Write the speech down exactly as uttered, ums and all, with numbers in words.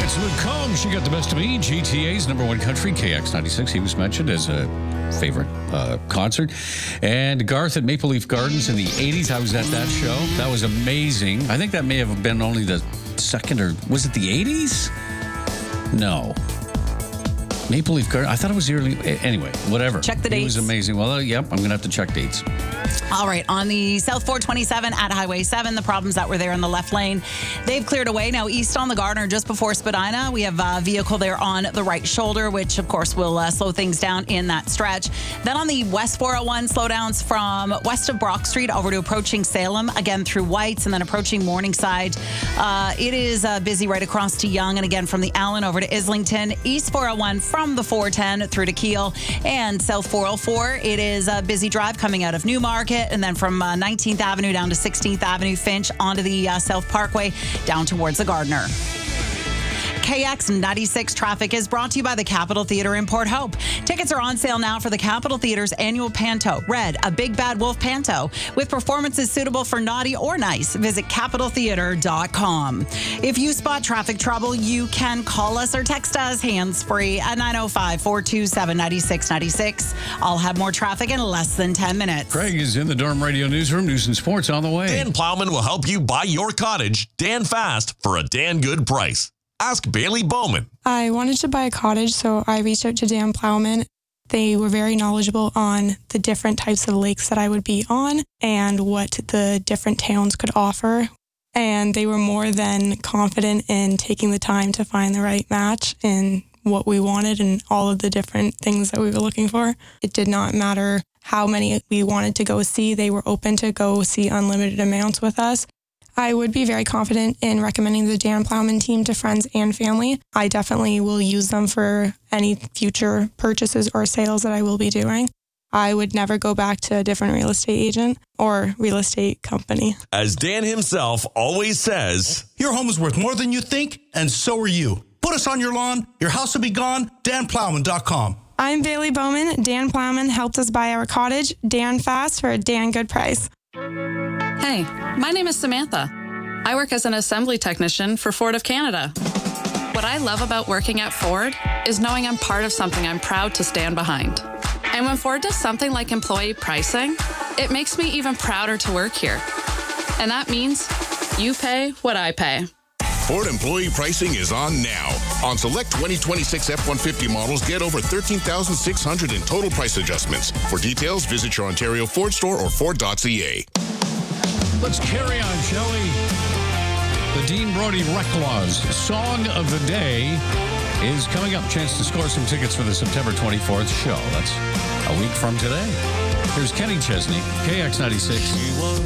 it's Luke Combs. She got the best of me. G T A's number one country, K X ninety-six. He was mentioned as a favorite uh, concert. And Garth at Maple Leaf Gardens in the eighties. I was at that show. That was amazing. I think that may have been only the second, or was it the eighties? No. Maple Leaf Garden. I thought it was the early. Anyway, whatever. Check the dates. It was amazing. Well, uh, yep, I'm going to have to check dates. All right, on the South four twenty-seven at Highway seven, the problems that were there in the left lane, they've cleared away. Now, east on the Gardner, just before Spadina, we have a vehicle there on the right shoulder, which, of course, will uh, slow things down in that stretch. Then on the West four oh one, slowdowns from west of Brock Street over to approaching Salem, again through Whites, and then approaching Morningside. Uh, it is uh, busy right across to Yonge, and again from the Allen over to Islington. East four oh one from the four ten through to Kiel, and South four oh four, it is a busy drive coming out of Newmarket, and then from uh, nineteenth Avenue down to sixteenth Avenue Finch onto the uh, South Parkway down towards the Gardner. K X ninety-six traffic is brought to you by the Capitol Theatre in Port Hope. Tickets are on sale now for the Capitol Theatre's annual Panto, Red, a Big Bad Wolf Panto, with performances suitable for naughty or nice. Visit capitol theatre dot com. If you spot traffic trouble, you can call us or text us hands-free at nine oh five, four two seven, nine six nine six. I'll have more traffic in less than ten minutes. Craig is in the Dorm Radio Newsroom. News and sports on the way. Dan Plowman will help you buy your cottage Dan fast for a Dan good price. Ask Bailey Bowman. I wanted to buy a cottage, so I reached out to Dan Plowman. They were very knowledgeable on the different types of lakes that I would be on and what the different towns could offer. And they were more than confident in taking the time to find the right match in what we wanted and all of the different things that we were looking for. It did not matter how many we wanted to go see. They were open to go see unlimited amounts with us. I would be very confident in recommending the Dan Plowman team to friends and family. I definitely will use them for any future purchases or sales that I will be doing. I would never go back to a different real estate agent or real estate company. As Dan himself always says, your home is worth more than you think, and so are you. Put us on your lawn, your house will be gone, dan plowman dot com. I'm Bailey Bowman. Dan Plowman helped us buy our cottage, Dan Fast, for a Dan good price. Hey, my name is Samantha. I work as an assembly technician for Ford of Canada. What I love about working at Ford is knowing I'm part of something I'm proud to stand behind. And when Ford does something like employee pricing, it makes me even prouder to work here. And that means you pay what I pay. Ford employee pricing is on now. On select twenty twenty-six F one fifty models, get over thirteen thousand six hundred in total price adjustments. For details, visit your Ontario Ford store or Ford dot C A. Let's carry on, shall we? The Dean Brody Reclaws Song of the Day is coming up. Chance to score some tickets for the September twenty-fourth show. That's a week from today. Here's Kenny Chesney, K X ninety-six.